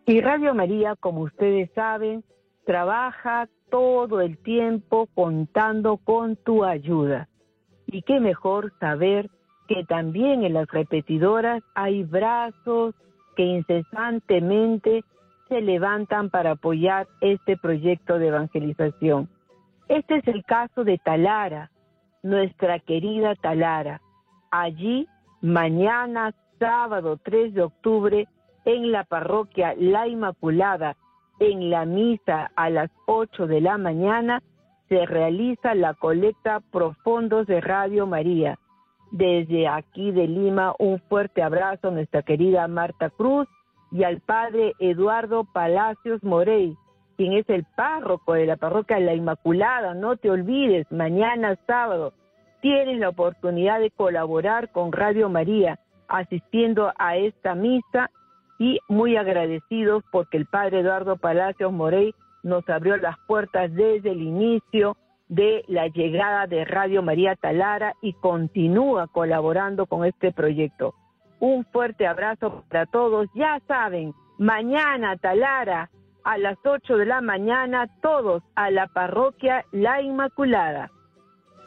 Y Radio María, como ustedes saben, trabaja todo el tiempo contando con tu ayuda. Y qué mejor saber que también en las repetidoras hay brazos que incesantemente se levantan para apoyar este proyecto de evangelización. Este es el caso de Talara, nuestra querida Talara. Allí, mañana, sábado 3 de octubre, en la parroquia La Inmaculada, en la misa a las 8 de la mañana, se realiza la colecta Pro Fondos de Radio María. Desde aquí de Lima, un fuerte abrazo a nuestra querida Marta Cruz y al padre Eduardo Palacios Morey, quien es el párroco de la parroquia La Inmaculada. No te olvides, mañana sábado tienes la oportunidad de colaborar con Radio María, asistiendo a esta misa, y muy agradecidos porque el padre Eduardo Palacios Morey nos abrió las puertas desde el inicio de la llegada de Radio María Talara y continúa colaborando con este proyecto. Un fuerte abrazo para todos. Ya saben, mañana Talara a las 8 de la mañana, todos a la parroquia La Inmaculada.